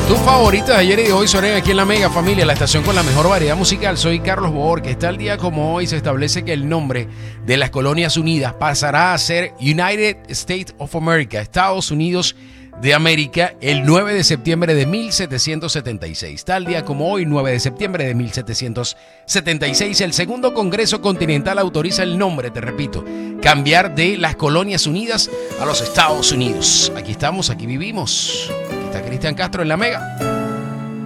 Tus favoritos de ayer y de hoy suenan aquí en La Mega Familia, la estación con la mejor variedad musical. Soy Carlos Bohor, que está el día como hoy se establece que el nombre de las Colonias Unidas pasará a ser United States of America, Estados Unidos de América, el 9 de septiembre de 1776. Tal día como hoy, 9 de septiembre de 1776, el segundo Congreso Continental autoriza el nombre, te repito, cambiar de las Colonias Unidas a los Estados Unidos. Aquí estamos, aquí vivimos. Aquí está Cristian Castro en La Mega.